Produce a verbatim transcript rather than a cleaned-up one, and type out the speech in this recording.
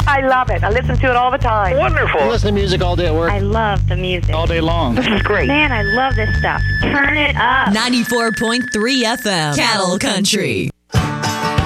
I love it. I listen to it all the time. Wonderful. You listen to music all day at work? I love the music. All day long. This is great. Man, I love this stuff. Turn it up. ninety-four point three F M. Cattle Country.